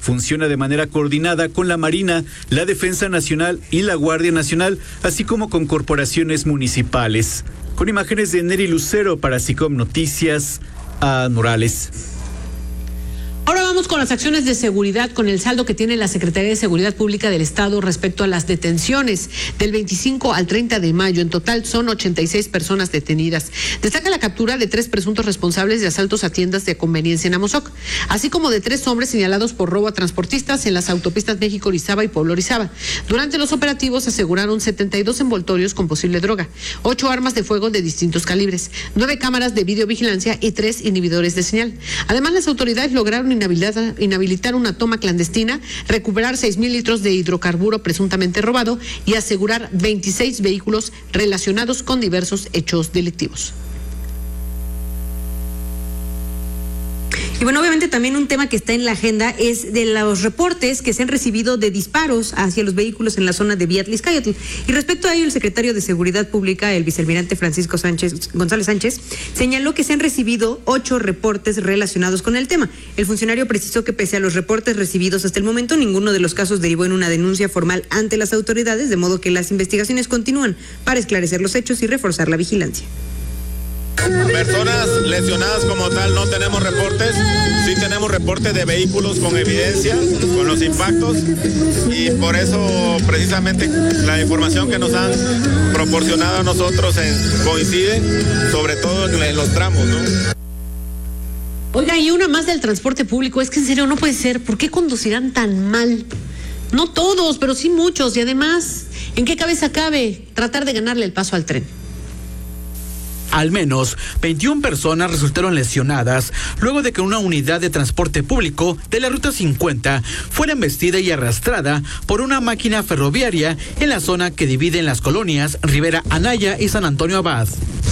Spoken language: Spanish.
funciona de manera coordinada con la Marina, la Defensa Nacional y la Guardia Nacional, así como con corporaciones municipales. Con imágenes de Neri Lucero para SICOM Noticias, a Morales. Ahora vamos con las acciones de seguridad, con el saldo que tiene la Secretaría de Seguridad Pública del Estado respecto a las detenciones del 25 al 30 de mayo. En total son 86 personas detenidas. Destaca la captura de 3 presuntos responsables de asaltos a tiendas de conveniencia en Amozoc, así como de 3 hombres señalados por robo a transportistas en las autopistas México-Orizaba y Puebla-Orizaba. Durante los operativos aseguraron 72 envoltorios con posible droga, 8 armas de fuego de distintos calibres, 9 cámaras de videovigilancia y 3 inhibidores de señal. Además, las autoridades lograron inhabilitar una toma clandestina, recuperar 6,000 litros de hidrocarburo presuntamente robado y asegurar 26 vehículos relacionados con diversos hechos delictivos. Y bueno, obviamente también un tema que está en la agenda es de los reportes que se han recibido de disparos hacia los vehículos en la zona de Vía Tliscayotl. Y respecto a ello, el secretario de Seguridad Pública, el vicealmirante Francisco González Sánchez, señaló que se han recibido 8 reportes relacionados con el tema. El funcionario precisó que pese a los reportes recibidos hasta el momento, ninguno de los casos derivó en una denuncia formal ante las autoridades, de modo que las investigaciones continúan para esclarecer los hechos y reforzar la vigilancia. Personas lesionadas como tal no tenemos reportes, sí tenemos reportes de vehículos con evidencia, con los impactos, y por eso precisamente la información que nos han proporcionado a nosotros coincide, sobre todo en los tramos, ¿no? Oiga, y una más del transporte público, es que en serio no puede ser, ¿por qué conducirán tan mal? No todos, pero sí muchos, y además, ¿en qué cabeza cabe tratar de ganarle el paso al tren? Al menos 21 personas resultaron lesionadas luego de que una unidad de transporte público de la Ruta 50 fuera embestida y arrastrada por una máquina ferroviaria en la zona que divide en las colonias Rivera Anaya y San Antonio Abad.